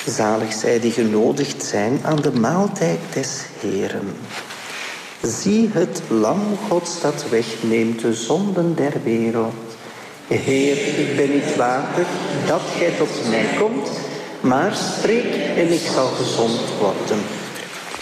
Zalig zij die genodigd zijn aan de maaltijd des Heeren. Zie het lam Gods dat wegneemt de zonden der wereld. Heer, ik ben niet waardig dat gij tot mij komt, maar spreek en ik zal gezond worden.